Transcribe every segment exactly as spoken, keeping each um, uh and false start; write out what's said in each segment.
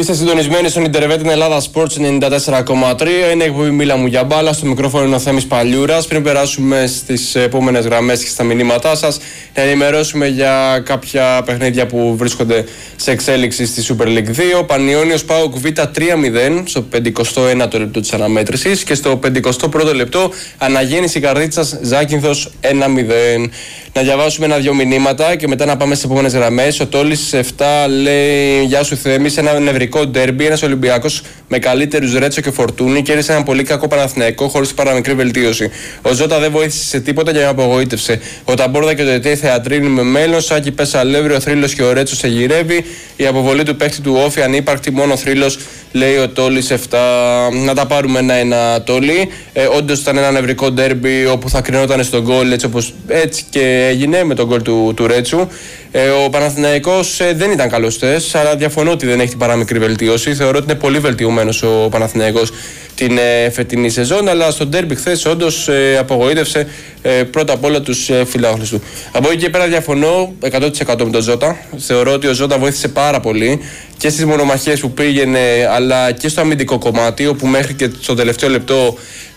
Είστε συντονισμένοι στον Ιντερβετ την Ελλάδα Sports ενενήντα τέσσερα κόμμα τρία. Είναι εκπομπή Μίλα μου για μπάλα. Στο μικρόφωνο είναι ο Θέμης Παλιούρας. Πριν περάσουμε στις επόμενες γραμμές και στα μηνύματά σας, να ενημερώσουμε για κάποια παιχνίδια που βρίσκονται σε εξέλιξη στη Super League δύο. Πανιώνιος ΠΑΟΚ Β τρία μηδέν στο πενηκοστό ένατο λεπτό της αναμέτρησης και στο πενηκοστό πρώτο λεπτό Αναγέννηση Καρδίτσας Ζάκυνθος ένα μηδέν. Να διαβάσουμε ένα-δυο μηνύματα και μετά να πάμε στις επόμενες γραμμές. Ο Τόλης επτά λέει: Γεια σου Θέμη, σε ένα νευρικό ντέρμπι. Ένας Ολυμπιακός με καλύτερους Ρέτσο και Φορτούνη κέρδισε έναν πολύ κακό Παναθηναϊκό χωρίς παραμικρή βελτίωση. Ο Ζώτα δεν βοήθησε σε τίποτα και με απογοήτευσε. Ο Ταμπόρδα και το ΕΤΕ θεατρίνει με μέλλον. Σάκη Πεσαλεύρη, ο Θρύλος και ο Ρέτσο σε γυρεύει. Η αποβολή του παίχτη του Όφη ανύπαρκτη, μόνο ο Θρύλος, λέει ο Τόλης επτά. Να τα πάρουμε ένα-ένα, Τόλη. Ε, όντως ήταν ένα νευρικό ντέρμπι όπου θα κρινόταν στον γκολ, έτσι όπως έτσι και έγινε με τον γκολ του, του Ρέτσου. Ε, ο Παναθηναϊκός ε, δεν ήταν καλός χθες, αλλά διαφωνώ ότι δεν έχει την παραμικρή βελτίωση. Θεωρώ ότι είναι πολύ βελτιωμένος ο Παναθηναϊκός την ε, φετινή σεζόν, αλλά στο ντέρμπι χθες όντως ε, απογοήτευσε ε, πρώτα απ' όλα τους ε, φιλάθλους του. Από εκεί και πέρα διαφωνώ εκατό τοις εκατό με τον Ζώτα. Θεωρώ ότι ο Ζώτα βοήθησε πάρα πολύ και στις μονομαχίες που πήγαινε, αλλά και στο αμυντικό κομμάτι, όπου μέχρι και στο τελευταίο λεπτό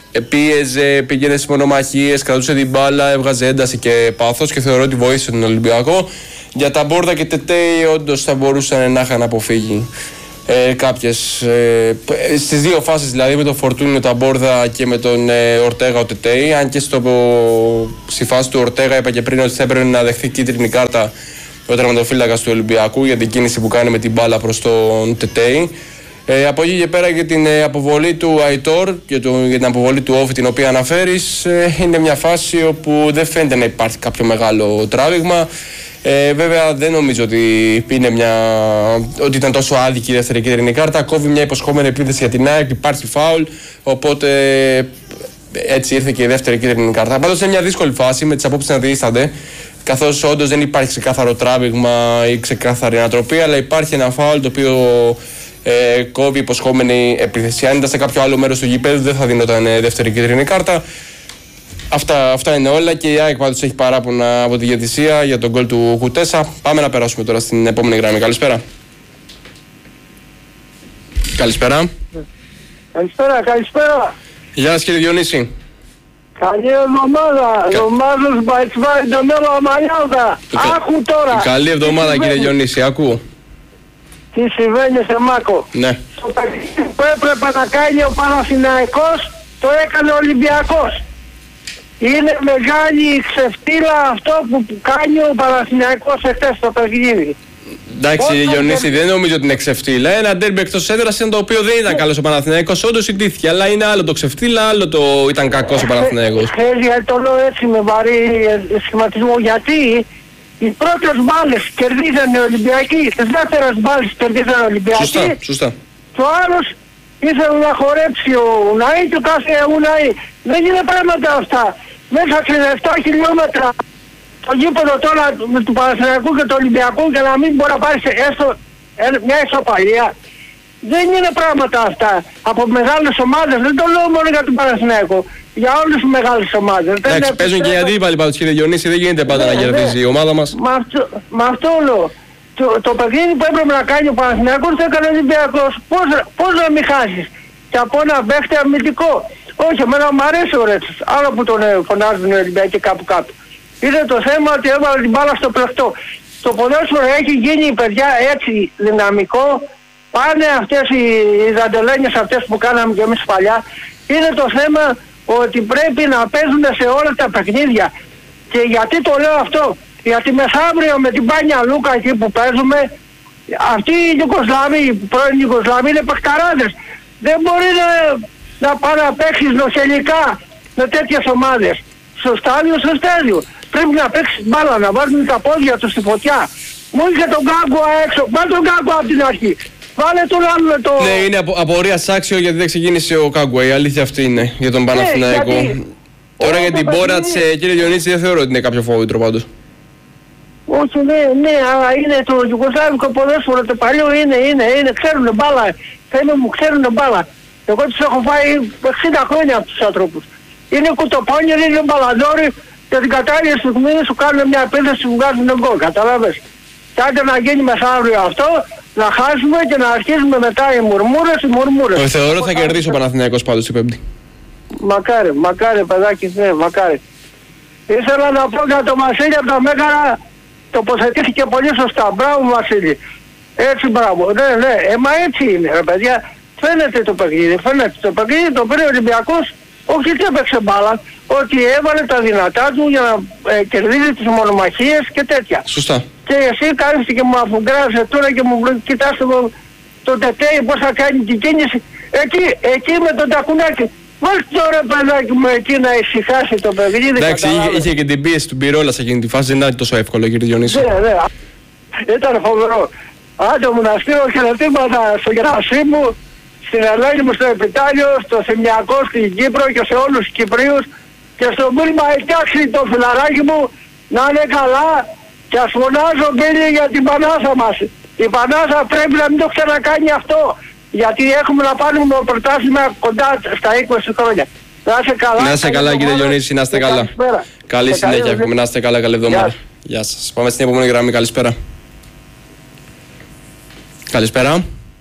πίεζε, πήγαινε στις μονομαχίες, κρατούσε την μπάλα, έβγαζε ένταση και πάθος και θεωρώ ότι βοήθησε τον Ολυμπιακό. Για τα Μπόρδα και Τετέι όντως θα μπορούσαν να είχαν αποφύγει ε, κάποιες ε, στις δύο φάσεις, δηλαδή με τον Φορτούνι τα Μπόρδα και με τον ε, Ορτέγα ο Τετέι. Αν και στο, στη φάση του Ορτέγα είπα και πριν ότι θα έπρεπε να δεχθεί κίτρινη κάρτα ο τερματοφύλακας του Ολυμπιακού για την κίνηση που κάνει με την μπάλα προς τον Τετέι. Ε, από εκεί και πέρα για την ε, αποβολή του Αϊτόρ και το, για την αποβολή του Όφη την οποία αναφέρεις, ε, είναι μια φάση όπου δεν φαίνεται να υπάρχει κάποιο μεγάλο τράβηγμα. Ε, βέβαια δεν νομίζω ότι, είναι μια, ότι ήταν τόσο άδικη η δεύτερη κίτρινη κάρτα. Κόβει μια υποσχόμενη επίθεση για την ΑΕΚ, υπάρχει φάουλ, οπότε έτσι ήρθε και η δεύτερη κίτρινη κάρτα. Πάντως είναι μια δύσκολη φάση με τις απόψεις να διείστανται, καθώς όντως δεν υπάρχει ξεκάθαρο τράβηγμα ή ξεκάθαρη ανατροπή, αλλά υπάρχει ένα φάουλ το οποίο ε, κόβει υποσχόμενη επίθεση. Αν ήταν σε κάποιο άλλο μέρος του γηπέδου δεν θα δίνονταν δεύτερη κίτρινη κάρτα. Αυτά, αυτά είναι όλα και η ΑΕΚ πάντως έχει παράπονα από τη διαιτησία για τον γκολ του Κουτέσα. Πάμε να περάσουμε τώρα στην επόμενη γραμμή. Καλησπέρα. Καλησπέρα. Καλησπέρα, καλησπέρα. Γεια σας κύριε Διονύση. Καλή εβδομάδα. Εβδομάδος μπαϊτσβάρι τον όλο αμαλιάδα. Άκου τώρα. Καλή εβδομάδα κύριε Διονύση, ακούω. Τι συμβαίνει σε Μάκο. Ναι. Το παιχνίδι που έπρεπε να κάνει ο Παναθηναϊκός το έκανε ο Ολυμπιακός. Είναι μεγάλη ξεφτύλα αυτό που κάνει ο Παναθηναϊκός εχθές στο παιχνίδι. Εντάξει κύριε Διονύση, δεν νομίζω ότι είναι ξεφτύλα. Ένα ντέρμπι εκτός έδρας είναι το οποίο δεν ήταν καλός ο Παναθηναϊκός. Όντως ιτήθηκε, αλλά είναι άλλο το ξεφτύλα, άλλο το ήταν κακός ο Παναθηναϊκός. Ξέρεις γιατί το λέω έτσι με βαρύ σχηματισμό, γιατί οι πρώτες μπάλες κερδίζανε οι Ολυμπιακοί, τις δεύτερες μπάλες κερδίζανε οι Ολυμπιακοί. Σωστά, σωστά. Και ο άλλος ήθελε να χορέψει ο Ουναή και ο κάθε Ουναή. Δεν είναι πράγματα αυτά. Μέσα σε επτά χιλιόμετρα το γήπεδο τώρα του Παναθηναϊκού και του Ολυμπιακού και να μην μπορεί να πάρει έστω μια ισοπαλία. Δεν είναι πράγματα αυτά. Από μεγάλες ομάδες, δεν το λέω μόνο για τον Παναθηναϊκό. Για όλες τις μεγάλες ομάδες. Εντάξει, παίζουν και οι αντίπαλοι πάντως κύριε Διονύση, δεν γίνεται πάντα ναι, να κερδίζει η ομάδα μας. Με αυτό, με αυτό λέω. Το, το παιχνίδι που έπρεπε να κάνει ο Παναθηναϊκός το έκανε ο Ολυμπιακός. Πώς, πώς να μην χάσεις. Και από ένα παίχτη αμυντικό. Όχι, εμένα μου αρέσει ο Ρέτσος. Άλλο που τον φωνάζουν οι Ολυμπιακοί κάπου κάτω. Είναι το θέμα ότι έβαλε την μπάλα στο πλεκτό. Το ποδόσφαιρο έχει γίνει παιδιά έτσι δυναμικό. Πάνε αυτές οι, οι δαντελένιες αυτές που κάναμε και εμείς παλιά. Είναι το θέμα ότι πρέπει να παίζουν σε όλα τα παιχνίδια. Και γιατί το λέω αυτό. Γιατί μεθαύριο με την Πάνια Λούκα εκεί που παίζουμε, αυτοί οι Ιουγκοσλάβοι, οι πρώην Ιουγκοσλάβοι είναι παιχταράδες. Δεν μπορεί να, να πάει να παίξεις νοσελικά με τέτοιες ομάδες. Στο στάδιο, στο στάδιο. Πρέπει να παίξεις μπάλα, να βάζουν τα πόδια τους στη φωτιά. Μου είχε τον Γκάγκο έξω, βάλε τον Γκάγκο από την αρχή. Βάλε τον άλλο το... Ναι, είναι απο, απορία άξιο γιατί δεν ξεκίνησε ο Γκάγκο, η αλήθεια αυτή είναι για τον Παναθηναϊκό. Ναι, γιατί... Τώρα για την Μπόρατς, παιχνίδι... κύριε Διονύση, δεν θεωρώ ότι είναι κάποιο φόβητρο πάντως. Όχι, ναι, ναι, αλλά είναι το Ιουγκοσλάβικο ποδόσφαιρο, το παλιό είναι, είναι, είναι, ξέρουνε μπάλα. Θέλω μου, ξέρουνε μπάλα. Εγώ τους έχω φάει εξήντα χρόνια από τους ανθρώπους. Είναι κουτοπόνιεροι, είναι μπαλαντόροι και την κατάλληλη στιγμή σου κάνουν μια επίθεση που βγάζουν γκολ, καταλάβες. Και άντε να γίνει μεθαύριο αυτό, να χάσουμε και να αρχίσουμε μετά οι μουρμούρες, οι μουρμούρες. Ε, θεωρώ θα κερδίσει ο Παναθηναϊκός πάντως την Πέμπτη. Μακάρι, μακάρι παιδάκι, ναι, μακάρι. Ήθελα να πω για τον Βασίλη από τα Μέγαρα, τοποθετήθηκε πολύ σωστά. Μπράβο Βασίλη. Έτσι μπράβο. Ναι, ναι, ε, μα έτσι είναι ρε παιδιά. Φαίνεται το παιχνίδι, φαίνεται το παιχνίδι, το πήρε ο Ολυμπιακός, όχι ότι έπαιξε μπάλα, ότι έβαλε τα δυνατά του για να ε, κερδίζει τις μονομαχίες και τέτοια. Σωστά. Και εσύ κάθεστε και μου αφουγκράζε τώρα και μου κοιτάς το, το τετέι πώς θα κάνει την κίνηση. Εκεί, εκεί με τον τακουνάκι. Βάλτε τώρα παιδάκι μου εκεί να ησυχάσει το παιχνίδι. Εντάξει, είχε, είχε και την πίεση του Μπιρόλα σε εκείνη τη φάση, δεν ήταν τόσο εύκολο κύριε Διονύση. Ναι, ναι. Ήταν φοβερό. Άντε μου να στείλω χαιρετήματα στο Γερασίμου, στην Ελένη μου στο Επιτάλιο, στο Θημιακό στην Κύπρο και σε όλους τους Κυπρίους και στο Μίλμα ετιάξει το φιλαράκι μου να είναι καλά και ας φωνάζω Μπίλη για την Πανάθα μας. Η Πανάθα πρέπει να μην το ξανακάνει αυτό, γιατί έχουμε να πάρουμε πρωτάθλημα κοντά στα είκοσι χρόνια. Να είστε καλά. Να είστε καλά κύριε Διονύση, να είστε καλά. Καλή συνέχεια, εύχομαι να είστε καλά, καλή εβδομάδα. Γεια σας. Πάμε στην επόμενη γραμμή, καλησπέρα. Καλησπέρα.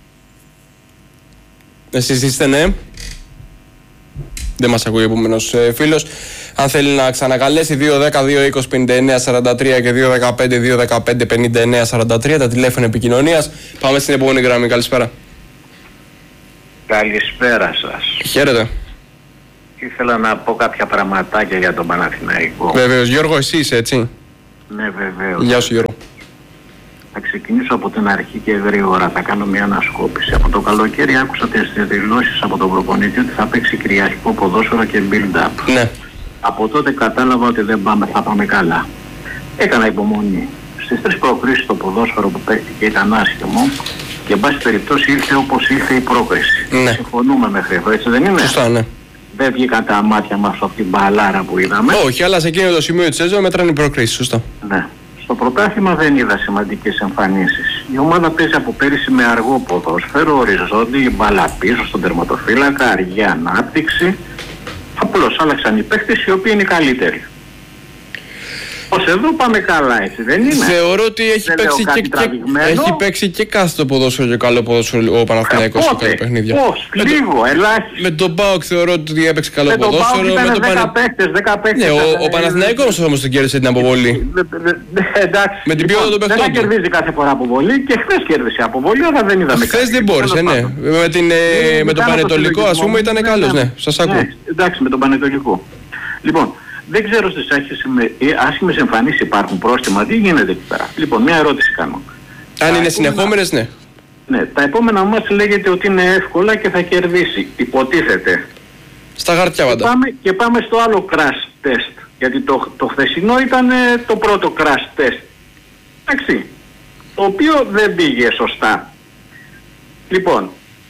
Εσείς είστε, ναι. Δεν μας ακούει ο επόμενος ε, φίλος. Αν θέλει να ξανακαλέσει δύο δέκα δύο είκοσι πενήντα εννέα σαράντα τρία και δύο δεκαπέντε δύο δεκαπέντε πενήντα εννέα σαράντα τρία τα τηλέφωνα επικοινωνίας. Πάμε στην επόμενη γραμμή. Καλησπέρα. Καλησπέρα σας. Χαίρετε. Ήθελα να πω κάποια πραγματάκια για τον Παναθηναϊκό. Βεβαίως. Γιώργο, εσύ είσαι, έτσι? Ναι, βεβαίως. Γεια σου Γιώργο. Θα ξεκινήσω από την αρχή και γρήγορα, θα κάνω μια ανασκόπηση. Από το καλοκαίρι άκουσα τις δηλώσεις από τον προπονητή ότι θα παίξει κυριαρχικό ποδόσφαιρο και build-up. Ναι. Από τότε κατάλαβα ότι δεν πάμε, θα πάμε καλά. Έκανα υπομονή. Στις τρεις προκρίσεις το ποδόσφαιρο που παίχτηκε ήταν άσχημο και εν πάση περιπτώσει ήρθε όπως ήρθε η πρόκριση. Ναι. Συμφωνούμε μέχρι εδώ, έτσι δεν είναι? Σωστά, ναι. Δεν βγήκαν τα μάτια μας από την μπαλάρα που είδαμε. Όχι, αλλά σε εκείνο το σημείο της σεζόν μετράνε οι προκρίσεις, σωστά. Ναι. Στο πρωτάθλημα δεν είδα σημαντικές εμφανίσεις. Η ομάδα παίζει από πέρυσι με αργό ποδόσφαιρο, οριζόντια, μπάλα πίσω στον τερματοφύλακα, αργή ανάπτυξη. Απλώς άλλαξαν οι παίχτες οι οποίοι είναι οι καλύτεροι. Ως εδώ πάμε καλά, έτσι δεν είναι? Θεωρώ ότι έχει, παίξει και, και, έχει παίξει και κάθετο ποδόσφαιρο και καλό ποδόσφαιρο ο Παναθηναϊκός σε κάποια παιχνίδια. Πώς, λίγο, ελάχιστα. Με τον ΠΑΟΚ θεωρώ ότι έπαιξε καλό με ποδόσφαιρο. Με τον ΠΑΟΚ ήταν παίχτες, δέκα παίχτες. Ναι, ο, ο Παναθηναϊκός όμως τον κέρδισε την αποβολή. Εντάξει. Με την ποιότητα των παιχτών. Δεν κερδίζει κάθε φορά αποβολή και χθες κέρδισε αποβολή, αλλά δεν είδαμε. Χθες δεν μπόρεσε, ναι. Με, την, με τον Πανετολικό ας πούμε ήταν καλός, ναι. Σας ακούω. Εντάξει, με τον Πανετολικό. Λοιπόν, δεν ξέρω στις άσχημες εμφανίσεις υπάρχουν πρόστιμα, τι γίνεται εκεί πέρα. Λοιπόν, μια ερώτηση κάνω. Αν είναι επόμενα... συνεχόμενες, ναι. Ναι, τα επόμενα μας λέγεται ότι είναι εύκολα και θα κερδίσει. Υποτίθεται. Στα χαρτιά πάντα. Και πάμε, και πάμε στο άλλο crash test. Γιατί το, το χθεσινό ήταν το πρώτο crash test. Εντάξει. Το οποίο δεν πήγε σωστά. Λοιπόν,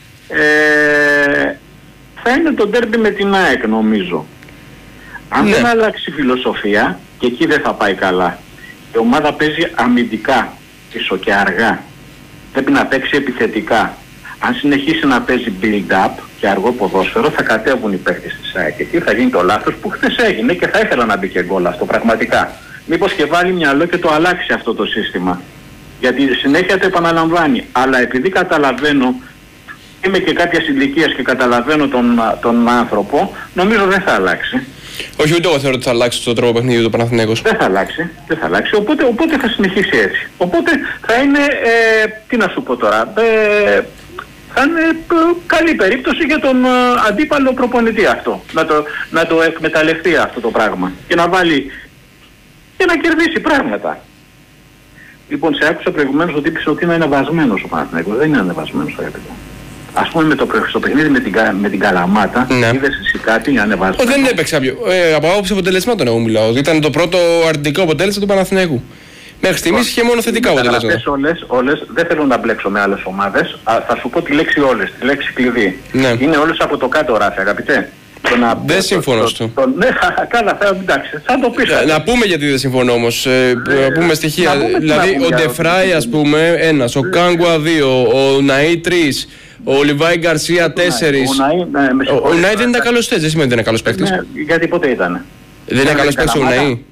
ε, θα είναι το ντέρμπι με την ΑΕΚ νομίζω. Αν ναι. δεν αλλάξει η φιλοσοφία, και εκεί δεν θα πάει καλά. Η ομάδα παίζει αμυντικά πίσω και αργά. Πρέπει να παίξει επιθετικά. Αν συνεχίσει να παίζει build-up και αργό ποδόσφαιρο, θα κατέβουν οι παίκτες της ΑΕΚ. Εκεί θα γίνει το λάθος που χθες έγινε και θα ήθελα να μπει και γκολ αυτό πραγματικά. Μήπως και βάλει μυαλό και το αλλάξει αυτό το σύστημα. Γιατί συνέχεια το επαναλαμβάνει. Αλλά επειδή καταλαβαίνω, είμαι και κάποιας ηλικίας και καταλαβαίνω τον, τον άνθρωπο, νομίζω δεν θα αλλάξει. Όχι, ούτε εγώ θεωρώ ότι θα αλλάξει τον τρόπο παιχνίδιου του Παναθηναϊκός. Δεν θα αλλάξει, δεν θα αλλάξει, οπότε, οπότε θα συνεχίσει έτσι. Οπότε θα είναι, ε, τι να σου πω τώρα, ε, θα είναι ε, καλή περίπτωση για τον ε, αντίπαλο προπονητή αυτό. Να το, να το εκμεταλλευτεί αυτό το πράγμα και να βάλει και να κερδίσει πράγματα. Λοιπόν, σε άκουσα προηγουμένως ότι είπες ότι είναι ανεβασμένος ο Παναθηναϊκός. Δεν είναι ανεβασμένος, αγαπητέ. Ας πούμε με το, στο παιχνίδι με την, με την Καλαμάτα, ναι. Είδες εσύ κάτι ανεβασμένο? Δεν έπαιξε πιο. Ε, από άποψη αποτελεσμάτων εγώ μιλάω. Ήταν το πρώτο αρνητικό αποτέλεσμα του Παναθηναϊκού. Μέχρι στιγμής είχε μόνο θετικά αποτελέσματα. Όλες, όλες, δεν θέλω να μπλέξω με άλλες ομάδες. Α, θα σου πω τη λέξη όλες, τη λέξη κλειδί. Ναι. Είναι όλες από το κάτω ράφι, αγαπητέ. Να, δεν συμφωνώ στο. Ναι, καλά, θα, εντάξει, θα το πεις. Να, να πούμε γιατί δεν συμφωνώ όμως, ε, να πούμε στοιχεία. Να πούμε, δηλαδή ο Ντεφράι ας πούμε ένας, ο Κάγκουα δύο, ο Ναΐ τρεις, ο Λιβάη Γκαρσία τέσσερις. Ο Ναΐ δεν ήταν καλός θέση, δεν σημαίνει ότι είναι καλός παίκτης. Γιατί ποτέ ήταν. Δεν είναι καλός παίκτης ο Ναΐ.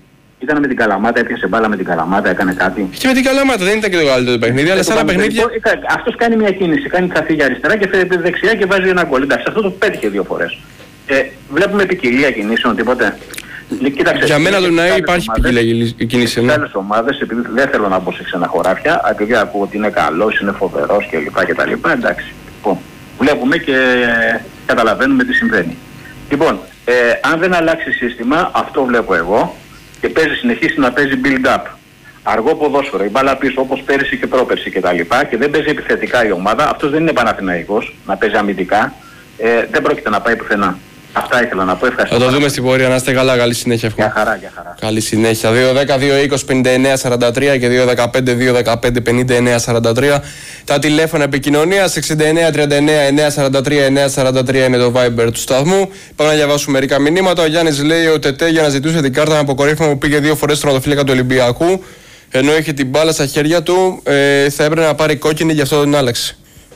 Ήταν με την Καλαμάτα, έπιασε μπάλα με την Καλαμάτα, έκανε κάτι. Και με την Καλαμάτα δεν ήταν και το καλύτερο το παιχνίδι, αλλά σε άλλα παιχνίδια. Αυτός κάνει μια κίνηση, κάνει καθή για αριστερά και φέρει δεξιά και βάζει ένα γκολ. Εντάξει, αυτό το πέτυχε δύο φορές. Ε, βλέπουμε ποικιλία κινήσεων, τίποτε. Κοίταξε, για μένα τον ΝΑΗ υπάρχει ποικιλία κινήσεων. Σε άλλες ομάδες, επειδή δεν θέλω να μπω σε ξένα χωράφια, επειδή ακούω ότι είναι καλός, είναι φοβερός κλπ. Εντάξει. Λοιπόν, βλέπουμε και καταλαβαίνουμε τι συμβαίνει. Λοιπόν, ε, αν δεν αλλάξει σύστημα, αυτό βλέπω εγώ, και παίζει, συνεχίσει να παίζει build-up. Αργό ποδόσφαιρο, η μπάλα πίσω όπως πέρυσι και πρόπερσι κτλ. Και, και δεν παίζει επιθετικά η ομάδα, αυτός δεν είναι Παναθηναϊκός, να παίζει αμυντικά, ε, δεν πρόκειται να πάει πουθενά. Αυτά ήθελα να πω. Ευχαριστώ. Θα το δούμε στην πορεία. Να είστε καλά. Καλή συνέχεια. Για χαρά, για χαρά. Καλή συνέχεια. δύο δέκα δύο είκοσι πενήντα εννέα σαράντα τρία και δύο δεκαπέντε δύο δεκαπέντε πενήντα εννέα σαράντα τρία. Τα τηλέφωνα επικοινωνίας εξήντα εννέα τριάντα εννέα εννέα σαράντα τρία εννέα σαράντα τρία είναι το Viber του σταθμού. Πάμε να διαβάσουμε μερικά μηνύματα. Ο Γιάννης λέει: ο Τετέ για να ζητούσε την κάρτα με αποκορύφωμα που πήγε δύο φορές στον οδοφύλακα του Ολυμπιακού. Ενώ είχε την μπάλα στα χέρια του, ε, θα έπρεπε να πάρει κόκκινη, γι' αυτό τον άλλαξε.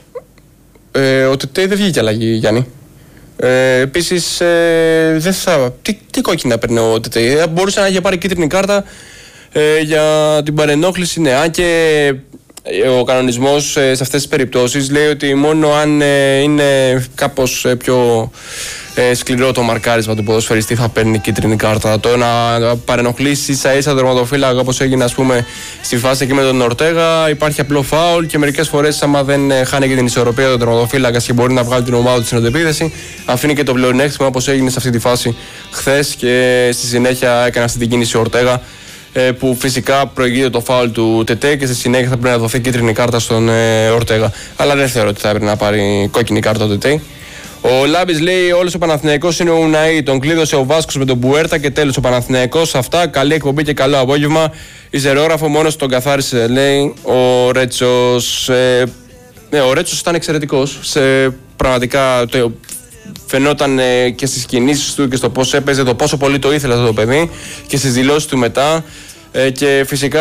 Ε, ο Τετέ δεν βγήκε αλλαγή, Γιάννη. Ε, Επίσης, ε, δεν θα. Τι, τι κόκκινα παίρνει ο Τετέ. Μπορούσε να είχε πάρει κίτρινη κάρτα ε, για την παρενόχληση. Ναι, αν και ε, ο κανονισμός ε, σε αυτές τις περιπτώσεις λέει ότι μόνο αν ε, είναι κάπως ε, πιο ε, σκληρό το μαρκάρισμα του ποδοσφαιριστή θα παίρνει κίτρινη κάρτα. Το να παρενοχλήσει ίσα ίσα τον τερματοφύλακα, όπως έγινε ας πούμε στη φάση εκεί με τον Ορτέγα, υπάρχει απλό φάουλ και μερικές φορές άμα δεν ε, χάνει και την ισορροπία του τερματοφύλακα και μπορεί να βγάλει την ομάδα του στην αντεπίθεση, αφήνει και το πλεονέκτημα όπως έγινε σε αυτή τη φάση χθες και στη συνέχεια έκανε αυτή την κίνηση ο Ορτέγα, που φυσικά προηγείται το φάουλ του Τετέ και στη συνέχεια θα πρέπει να δοθεί κίτρινη κάρτα στον ε, Ορτέγα. Αλλά δεν θεωρώ ότι θα έπρεπε να πάρει κόκκινη κάρτα ο Τετέ. Ο Λάμπης λέει: όλος ο Παναθηναϊκός είναι ο Ουναή. Τον κλείδωσε ο Βάσκος με τον Μπουέρτα και τέλος ο Παναθηναϊκός. Αυτά. Καλή εκπομπή και καλό απόγευμα. Ισερόγραφο μόνος τον καθάρισε, λέει ο Ρέτσος. Ε, ναι, ο Ρέτσος ήταν εξαιρετικός. Σε, πραγματικά το, φαινόταν ε, και στις κινήσεις του και στο πώς έπαιζε, το πόσο πολύ το ήθελε αυτό το παιδί και στις δηλώσεις του μετά. Ε, και φυσικά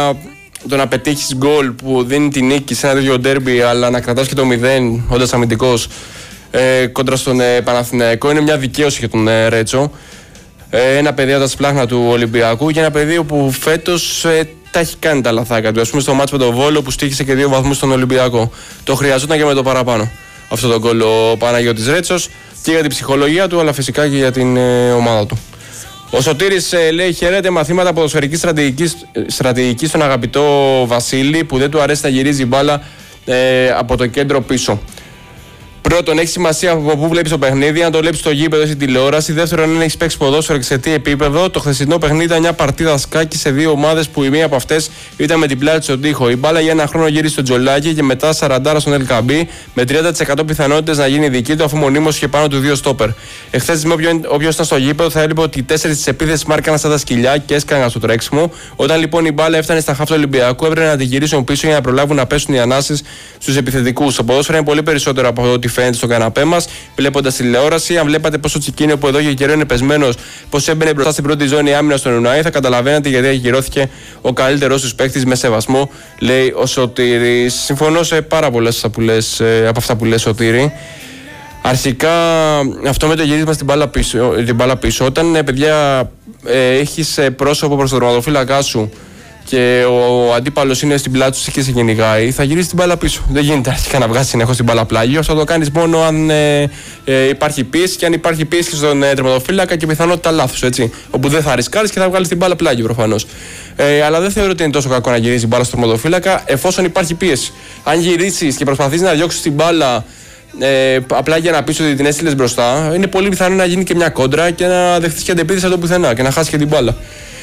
το να πετύχεις γκολ που δίνει τη νίκη σε ένα τέτοιο ντέρμπι, αλλά να κρατάς και το μηδέν όντας αμυντικός ε, κόντρα στον ε, Παναθηναϊκό είναι μια δικαίωση για τον ε, Ρέτσο. Ε, ένα παιδί από τα σπλάχνα του Ολυμπιακού και ένα παιδί που φέτος ε, τα έχει κάνει τα λαθάκια του. Ας πούμε στο μάτς με τον Βόλο που στοίχησε και δύο βαθμούς στον Ολυμπιακό. Το χρειαζόταν και με το παραπάνω αυτό το γκολ ο Παναγιώτης Ρέτσος και για την ψυχολογία του, αλλά φυσικά και για την ε, ομάδα του. Ο Σωτήρης ε, λέει: χαιρέτε μαθήματα ποδοσφαιρικής στρατηγικής, στρατηγικής στον αγαπητό Βασίλη που δεν του αρέσει να γυρίζει μπάλα ε, από το κέντρο πίσω. Πρώτον, έχει σημασία από πού βλέπει το παιχνίδι, αν το βλέπει στο γήπεδο ή στην τηλεόραση. Δεύτερον, αν έχει παίξει ποδόσφαιρο και σε τι επίπεδο. Το χθεσινό παιχνίδι ήταν μια παρτίδα σκάκι σε δύο ομάδες που η μία από αυτές ήταν με την πλάτη στον τοίχο. Η μπάλα για ένα χρόνο γύρισε στο Τζολάκι και μετά σαραντάρα στον Ελκαμπή με τριάντα τοις εκατό πιθανότητες να γίνει δική του αφού μονίμως είχε πάνω του δύο στόπερ. Εχθές, όποιος ήταν στο γήπεδο θα έλειπε ότι οι τέσσερις της επίθεσης μάρκαναν σαν τα σκυλιά και έσκαγαν στο τρέξιμο. Όταν λοιπόν η μπάλα έφτανε στα χάφτα Ολυμπιακού, έπρεπε να τη γυρίσουν πίσω για να προλάβουν να πέσουν οι ανάσεις στους επιθετικούς. Το ποδόσφαιρο είναι πολύ περισσότερο από ό,τι φαίνεται στον καναπέ μας, βλέποντας τηλεόραση. Αν βλέπατε πόσο Τσικίνιο που εδώ και καιρό είναι πεσμένος, πως έμπαινε μπροστά στην πρώτη ζώνη άμυνα στον Ουναή, θα καταλαβαίνατε γιατί ακυρώθηκε ο καλύτερος τους παίκτης με σεβασμό, λέει ο Σωτήρης. Συμφωνώ σε πάρα πολλές από αυτά που λες, Σωτήρη. Αρχικά, αυτό με το γύρισμα στην μπάλα πίσω, την μπάλα πίσω όταν ε, παιδιά ε, έχεις πρόσωπο προς τον τερματοφύλακά σου και ο αντίπαλος είναι στην πλάτη σου και σε κυνηγάει, θα γυρίσει την μπάλα πίσω. Δεν γίνεται αρχικά να βγάζει συνεχώς την μπάλα πλάγιο. Αυτό το κάνεις μόνο αν ε, ε, υπάρχει πίεση και αν υπάρχει πίεση και στον ε, τερματοφύλακα και πιθανότητα λάθος. Έτσι. Όπου δεν θα ρισκάρεις και θα βγάλεις την μπάλα πλάγιο προφανώς. Ε, αλλά δεν θεωρώ ότι είναι τόσο κακό να γυρίσει την μπάλα στον τερματοφύλακα εφόσον υπάρχει πίεση. Αν γυρίσεις και προσπαθείς να διώξεις την μπάλα ε, απλά για να πεις ότι την έστειλες μπροστά, είναι πολύ πιθανό να γίνει και μια κόντρα και να δεχτείς και αντεπίθεση από το πουθενά και να χάσεις και την μπάλα.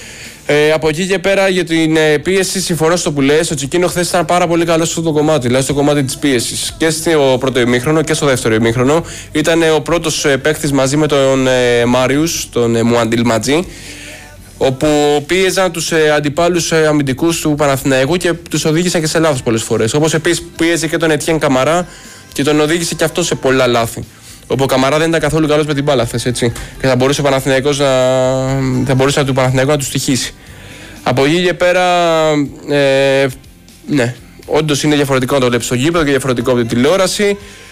Ε, από εκεί και πέρα για την ε, πίεση, συμφωνώ στο που λες. Ο Τσικίνο χθες ήταν πάρα πολύ καλό στο κομμάτι, δηλαδή στο κομμάτι της πίεσης. Και στο πρώτο ημίχρονο και στο δεύτερο ημίχρονο. Ήταν ε, ο πρώτος ε, παίκτης μαζί με τον ε, Μάριους, τον ε, Μουαντίλ Ματζή, όπου πίεζαν τους ε, αντιπάλους ε, αμυντικούς του Παναθηναϊκού και τους οδήγησαν και σε λάθος πολλές φορές. Όπως επίσης πίεζε και τον Ετιέν Καμαρά και τον οδήγησε και αυτό σε πολλά λάθη. Όπου ο Καμαρά δεν ήταν καθόλου καλός με την μπάλα χθες, έτσι. Και θα μπορούσε ο Παναθηναϊκός να, θα μπορούσε του Παναθηναϊκού να του στοιχήσει. Από εκεί και πέρα, ε, ναι, όντως είναι διαφορετικό να το βλέπεις στο γήπεδο και διαφορετικό από την τηλεόραση.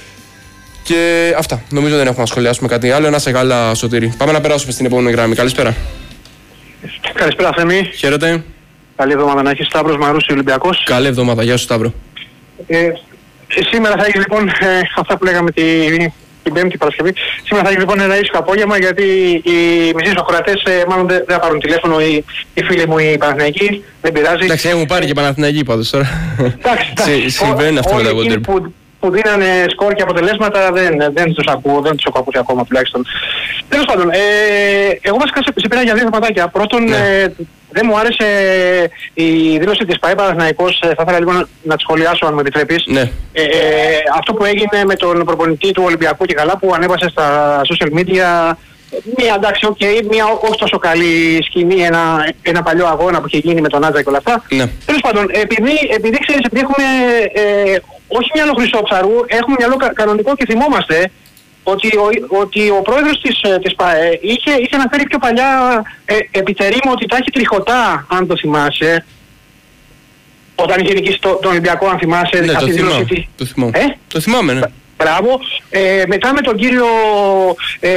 Και αυτά. Νομίζω δεν έχουμε να σχολιάσουμε κάτι άλλο. Να σε καλά, Σωτήρη. Πάμε να περάσουμε στην επόμενη γραμμή. Καλησπέρα. Καλησπέρα Θέμη. Χαίρετε. Καλή εβδομάδα να έχεις. Σταύρος Μαρούσης, Ολυμπιακός. Καλή εβδομάδα. Γεια σου Σταύρο. Ε, σήμερα θα έχει λοιπόν ε, αυτά που λέγαμε τη, την Πέμπτη Παρασκευή. Σήμερα θα έχει λοιπόν ένα ήσυχο απόγευμα, γιατί οι μισοί ακροατές ε, μάλλον δεν θα πάρουν τηλέφωνο, οι, οι φίλοι μου οι Παναθηναϊκοί. Δεν πειράζει. Εντάξει, έχουν πάρει και Παναθηναϊκοί πάντως τώρα. Εντάξει, συμβαίνει αυτό με τα Wonder. Που, που δίνανε σκορ και αποτελέσματα δεν, δεν τους ακούω, δεν τους έχω ακούσει ακόμα τουλάχιστον. Τέλος πάντων, ε, εγώ βασικά σε, σε πήρα για δύο θεματάκια. Πρώτον, ναι. ε, δεν μου άρεσε η δήλωση της ΠΑΕ Παναθηναϊκός, θα ήθελα λίγο να, να τη σχολιάσω αν με επιτρέπεις. Ναι. Ε, αυτό που έγινε με τον προπονητή του Ολυμπιακού και καλά, που ανέβασε στα social media μια, εντάξει, okay, μια όχι τόσο καλή σκηνή, ένα, ένα παλιό αγώνα που είχε γίνει με τον Άτζα και όλα αυτά. Ναι. Τέλος πάντων, επειδή, επειδή ξέρεις, επειδή έχουμε ε, όχι μυαλό χρυσόψαρου, έχουμε μυαλό κα, κανονικό και θυμόμαστε ότι ο, ότι ο πρόεδρος της, της ΠΑΕ είχε, είχε αναφέρει πιο παλιά ε, επιτερίμω ότι τα έχει τριχωτά, αν το θυμάσαι, όταν είχε νικήσει το, τον Ολυμπιακό, αν θυμάσαι. Ναι, αυτή το, θυμά, τη... το θυμάμαι. Ε? Το θυμάμαι, ναι. Μπράβο. Ε, μετά με τον κύριο, ε,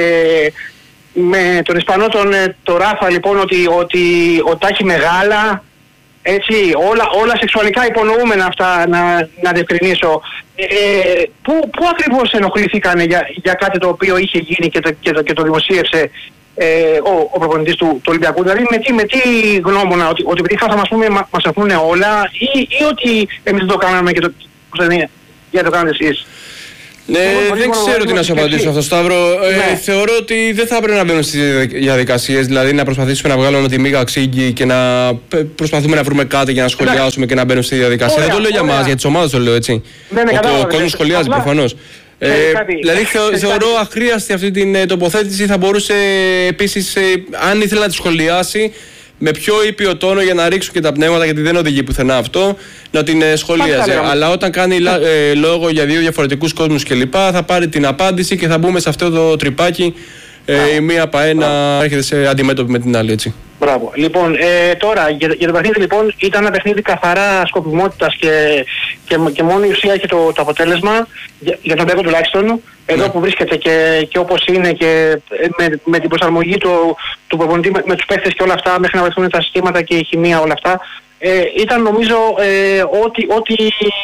με τον Ισπανό τον, τον Ράφα, λοιπόν, ότι, ότι, ότι τα έχει μεγάλα, έτσι, όλα, όλα σεξουαλικά υπονοούμενα αυτά, να, να διευκρινίσω. Ε, πού, πού ακριβώς ενοχληθήκαν για, για κάτι το οποίο είχε γίνει και το, και το, και το δημοσίευσε ε, ο, ο προπονητής του, του Ολυμπιακού? Δηλαδή με τι, με τι γνώμονα, ότι, ότι επειδή χάσαμε, ας πούμε, μα, μας αφούνε όλα, ή, ή ότι εμείς δεν το κάναμε και το, για το κάνετε εσείς? Ναι, δεν λίγο, ξέρω λίγο, τι να σου απαντήσω αυτό, Σταύρο. Ναι. Ε, θεωρώ ότι δεν θα έπρεπε να μπαίνουμε στις διαδικασίες, δηλαδή να προσπαθήσουμε να βγάλουμε τη μίγα ξύγκη και να προσπαθούμε να βρούμε κάτι για να σχολιάσουμε ναι. και να μπαίνουμε στη διαδικασία. Ωραία, δεν το λέω για μας, για τις ομάδες το λέω έτσι. Ναι, ναι, ο ο κόσμος σχολιάζει προφανώς. Ε, δηλαδή θεω, θεωρώ αχρίαστη αυτή την τοποθέτηση. Θα μπορούσε επίσης, ε, αν ήθελε να τη σχολιάσει, με πιο ήπιο τόνο για να ρίξουν και τα πνεύματα, γιατί δεν οδηγεί πουθενά αυτό, να την ε, σχολίαζε. Αλλά όταν κάνει ε, λόγο για δύο διαφορετικούς κόσμους κλπ., θα πάρει την απάντηση και θα μπούμε σε αυτό το τρυπάκι. Ε, η μία ΠΑΕ να έρχεται σε αντιμέτωπη με την άλλη, έτσι. Μπράβο. Λοιπόν, ε, τώρα για, για το παιχνίδι, λοιπόν, ήταν ένα παιχνίδι καθαρά σκοπιμότητας και, και, και μόνο η ουσία έχει το, το αποτέλεσμα, για, για τον Ολυμπιακό τουλάχιστον, εδώ ναι. που βρίσκεται και, και όπως είναι, και με, με την προσαρμογή του, του προπονητή, με, με τους παίχτες και όλα αυτά, μέχρι να βρεθούν τα συστήματα και η χημεία, όλα αυτά. Ε, ήταν νομίζω ε, ότι, ότι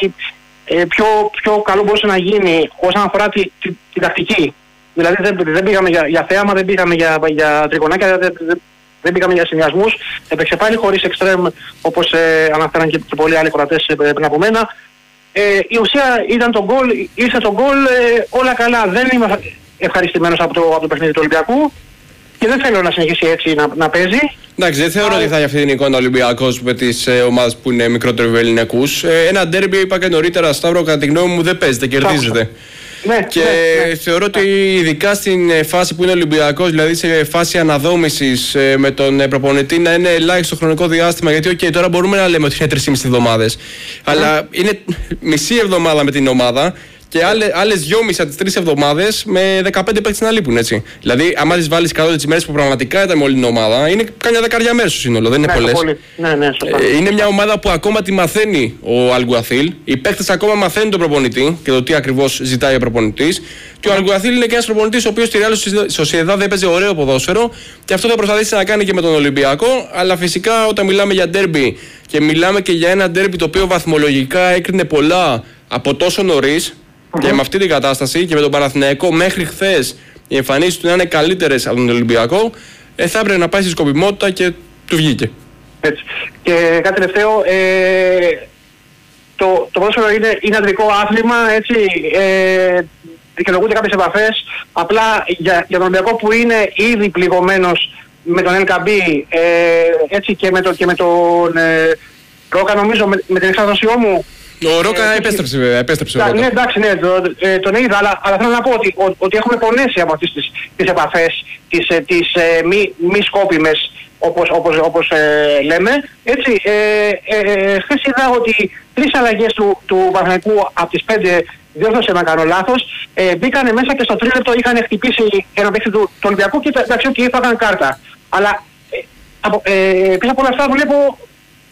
ε, πιο, πιο καλό μπορούσε να γίνει όσον αφορά τη, τη, τη, τη τακτική. Δηλαδή δεν, δεν πήγαμε για, για θέαμα, δεν πήγαμε για, για τριγωνάκια, δεν, δεν, δεν πήγαμε για συνδυασμούς. Έπαιξε πάλι χωρίς εξτρέμ, όπως ε, αναφέραν και, και πολλοί άλλοι κορατές ε, πριν από μένα. Ε, η ουσία ήταν το γκολ, ήρθε το γκολ, ε, όλα καλά. Δεν είμαι ευχαριστημένος από το, από το παιχνίδι του Ολυμπιακού και δεν θέλω να συνεχίσει έτσι να, να παίζει. Εντάξει, δεν θεωρώ ότι θα έχει αυτή την εικόνα ο Ολυμπιακός με τις ε, ομάδες που είναι μικρότεροι ελληνικούς. Ε, ένα ντέρμπι, είπα και νωρίτερα, Σταύρο, κατά τη γνώμη μου δεν παίζεται, κερδίζεται. Ναι, και ναι, ναι. θεωρώ ότι ειδικά στην φάση που είναι ο Ολυμπιακός, δηλαδή σε φάση αναδόμησης ε, με τον προπονητή, να είναι ελάχιστο χρονικό διάστημα. Γιατί, OK, τώρα μπορούμε να λέμε ότι είναι τρεις και μισή εβδομάδες. Mm. Αλλά είναι μισή εβδομάδα με την ομάδα και άλλες δυόμιση από τις τρεις εβδομάδες με δεκαπέντε παίκτες να λείπουν, έτσι. Δηλαδή, άμα τις βάλεις κάτω τις μέρες που πραγματικά ήταν με όλη την ομάδα, είναι καμιά δεκαριά μέρες στο σύνολο, δεν είναι ναι, πολλές. Ναι, ναι, ε, είναι μια ομάδα που ακόμα τη μαθαίνει ο Αλγκουαθίλ. Οι παίκτες ακόμα μαθαίνουν τον προπονητή και το τι ακριβώς ζητάει ο προπονητής. Και ο Αλγκουαθίλ είναι και ένας προπονητής ο οποίος στη Real Sociedad έπαιζε ωραίο ποδόσφαιρο και αυτό θα προσπαθήσει να κάνει και με τον Ολυμπιακό. Αλλά φυσικά όταν μιλάμε για ντέρμπι και μιλάμε και για ένα ντέρμπι το οποίο βαθμολογικά έκρινε πολλά από τόσο νωρίς. Mm-hmm. Και με αυτή την κατάσταση και με τον Παναθηναϊκό μέχρι χθες οι εμφανίσεις του να είναι καλύτερες από τον Ολυμπιακό, ε, θα έπρεπε να πάει στη σκοπιμότητα και του βγήκε. Έτσι. Και κάτι τελευταίο, ε, το, το ποδόσφαιρο είναι, είναι αντρικό άθλημα, έτσι, ε, δικαιολογούνται κάποιες επαφές, απλά για, για τον Ολυμπιακό που είναι ήδη πληγωμένος με τον Ελ Καμπί, ε, έτσι, και με, το, και με τον ε, Ρόκα, νομίζω, με, με την εξάδοσιό μου. Ο Ρόκα ε, επέστρεψε βέβαια, επέστρεψε ο Ρόκα. Ναι, εντάξει, ναι, το, ε, τον είδα, αλλά, αλλά θέλω να πω ότι, ο, ότι έχουμε πονέσει από αυτές τις, τις επαφές, τις, ε, τις ε, μη, μη σκόπιμες, όπως, όπως, όπως ε, λέμε. Έτσι, ε, ε, ε, χθες είδα ότι τρεις αλλαγές του, του Παναθηναϊκού από τις πέντε, διόρθωσε να κάνω λάθος, ε, μπήκανε μέσα και στο τρίλεπτο είχαν χτυπήσει ένα παίκτη του, του Ολυμπιακού και εντάξει, και έφαγαν κάρτα. Αλλά ε, από, ε, πίσω από όλα αυτά βλέπω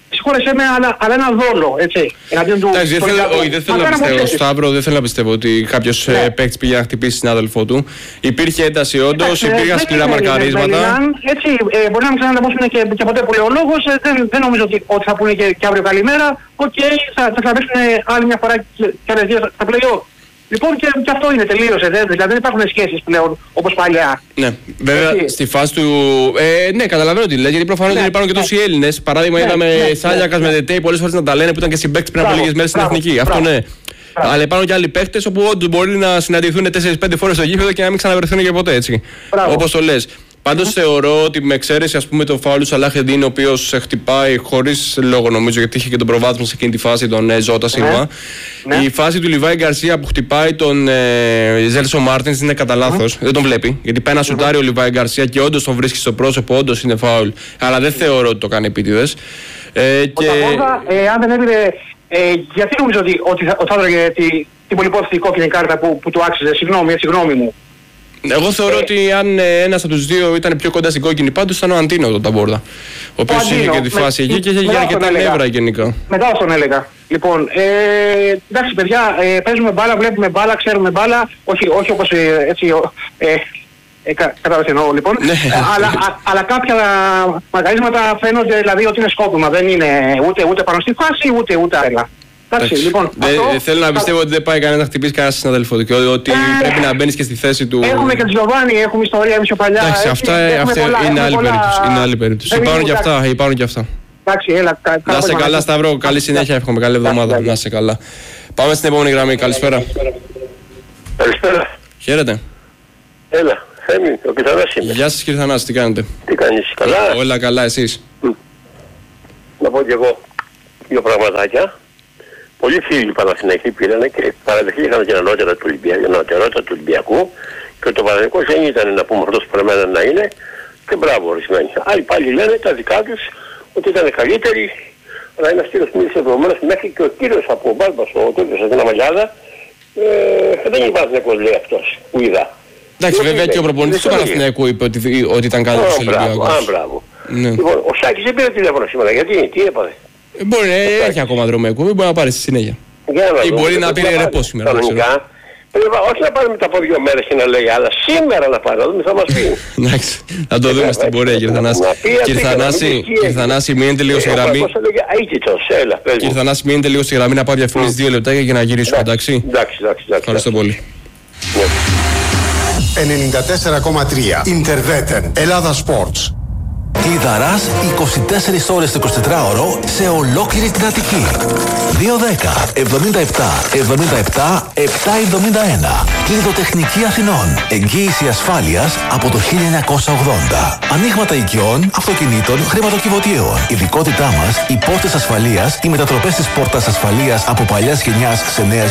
συγχώρεσέ με, αλλά, αλλά ένα δόλο, έτσι, εναντίον του... Εντάξει, δεν θέλω να πιστεύω, Σταύρο, δεν θέλω να πιστεύω ότι κάποιος ναι. παίκτης πήγε να χτυπήσει συνάδελφό του. Υπήρχε ένταση όντως, υπήρχαν σκληρά μαρκαρίσματα. Έτσι, ε, μπορεί να μην ξαναδεμόσουν και, και ποτέ πολύ ο λόγος, ε, δεν, δεν νομίζω ότι, ότι θα πούνε και, και αύριο καλημέρα. Οκ, okay, θα, θα ξαναπέσουν άλλη μια φορά και, και άλλες δύο στα play-off. Λοιπόν, και, και αυτό είναι, τελείωσε. Δηλαδή δεν υπάρχουν σχέσεις πλέον όπως παλιά. Ναι, βέβαια έτσι. Στη φάση του. Ε, ναι, καταλαβαίνω τι λέει, γιατί προφανώς ναι, δεν υπάρχουν και τόσοι ναι. Έλληνες. Παράδειγμα, ναι, είδαμε ναι, Σάλιακας ναι, με Δετέι πολλές φορές να τα λένε που ήταν και συμπαίκτες πριν από λίγες μέρες στην Εθνική. Μπράβο, αυτό ναι. Μπράβο. Αλλά υπάρχουν και άλλοι παίκτες όπου όντως μπορεί να συναντηθούν τέσσερις πέντε φορές στο γήπεδο και να μην ξαναβρεθούν και ποτέ έτσι. Όπως το λες. Πάντως mm-hmm. θεωρώ ότι με εξαίρεση ας πούμε το φάουλ του Σαλάχ Εντίν, ο οποίος χτυπάει χωρίς λόγο νομίζω, γιατί είχε και τον προβάδισμα σε εκείνη τη φάση τον ε, Ζώτα Σίλβα. Mm-hmm. Η φάση του Λιβάη Γκαρσία που χτυπάει τον ε, Ζέλσο Μάρτινς είναι κατά λάθος. Mm-hmm. Δεν τον βλέπει. Γιατί πάει να σουτάρει mm-hmm. ο Λιβάη Γκαρσία και όντως τον βρίσκει στο πρόσωπο, όντως είναι φάουλ. Αλλά δεν θεωρώ ότι το κάνει επίτηδες. Ε, και... ε, αν δεν έπαιρνε, ε, γιατί νομίζω ότι, ότι θα, θα έδωγε τη, την πολυπόθητη κόκκινη κάρτα που, που του άξιζε, συγγνώμη, έτσι γνώμη μου. Εγώ θεωρώ ε, ότι αν ε, ένας από τους δύο ήταν πιο κοντά στην κόκκινη πάντως ήταν ο Αντίνο τον Ταμπόρδα. Ο οποίος είχε και τη φάση με, εκεί και είχε για αρκετά νεύρα γενικά. Μετά τον έλεγα. Λοιπόν, ε, εντάξει παιδιά, ε, παίζουμε μπάλα, βλέπουμε μπάλα, ξέρουμε μπάλα, όχι, όχι όπως ε, έτσι, ε, ε, κα, κατάλαβες εννοώ λοιπόν, ε, αλλά, α, αλλά κάποια μαγαρίσματα φαίνονται δηλαδή ότι είναι σκόπιμα, δεν είναι ούτε, ούτε πάνω στη φάση, ούτε ούτε άλλα. Εντάξει, λοιπόν, Δε, αυτό, θέλω να πιστεύω ότι δεν πάει κανένα να χτυπήσει κανένα συναδελφό του και ότι ε, πρέπει να μπαίνεις και στη θέση του. Έχουμε και τον Τζοβάνι, έχουμε ιστορία εμείς πιο παλιά. Εντάξει, αυτά, αυτά πολλά, είναι, άλλη πολλά... είναι άλλη περίπτωση. Υπάρχουν και αυτά, υπάρχουν και αυτά. Εντάξει, έλα, κα, να σε καλά Σταύρο, καλή συνέχεια, εύχομαι καλή εβδομάδα, να σε καλά. Πάμε στην επόμενη γραμμή, καλησπέρα. Καλησπέρα. Χαίρετε. Έλα, Θέμη, ο Κιθανάς είμαι. Γεια σας κύριε Θανάση, τι κάνετε? Τι κάνεις, καλά? Όλα καλά, εσείς? Mm. Να πω κι εγώ δύο πραγματάκια. Πολλοί φίλοι Παναθηναϊκοί πήρανε και παραδεχτήκαν την ανώτερα του, του Ολυμπιακού και το Παναθηναϊκός δεν ήταν να πούμε αυτός που πρέπει να είναι και μπράβο ορισμένοι. Άλλοι πάλι λένε τα δικά τους ότι ήταν καλύτεροι, αλλά ένας κύριος μίλησε προηγουμένως μέχρι και ο κύριος από ο Μπάλμπας, ο τέτοιος από την Αμαλιάδα, ε, δεν υπάρχει Παναθηναϊκός λέει αυτός που είδα. Εντάξει, βέβαια και ο προπονητής του Παναθηναϊκού είπε ότι, ότι ήταν καλύτερος ο Ολυμπιακός. Α, μπράβο. Ναι. Λοιπόν, ο Σάκης δεν πήρε τηλέφωνο σήμερα, γιατί, τι έπαθε? Ε, μπορεί, ε, έχει ακόμα δρομέκο, δεν μπορεί να πάρει στη συνέχεια. Ή μπορεί να πήρε ρεπό σήμερα. Όχι να πάρει μετά από δύο μέρες και να λέει, αλλά σήμερα να πάρει, θα μας πει. Εντάξει, θα το δούμε στην πορεία κύριε Θανάση. Κύριε Θανάση, μείνετε λίγο στη γραμμή. Κύριε Θανάση, μείνετε λίγο στη γραμμή να πάω διαφημίσεις δύο λεπτάκια για να γυρίσουμε, εντάξει. Εντάξει, εντάξει. Ευχαριστώ πολύ. ενενήντα τέσσερα κόμμα τρία Ιντερβέτεν Ελλάδα Sports. Κλειδαράς είκοσι τέσσερις ώρες το εικοσιτετράωρο σε ολόκληρη την Αττική. δύο δέκα εβδομήντα επτά εβδομήντα επτά επτακόσια εβδομήντα ένα. Κλειδοτεχνική Αθηνών. Εγγύηση ασφάλειας από το χίλια εννιακόσια ογδόντα. Ανοίγματα οικειών, αυτοκινήτων, χρηματοκιβωτίων. Ειδικότητά μας, οι πόρτες ασφαλείας, οι μετατροπές της πόρτας ασφαλείας από παλιάς γενιάς σε νέες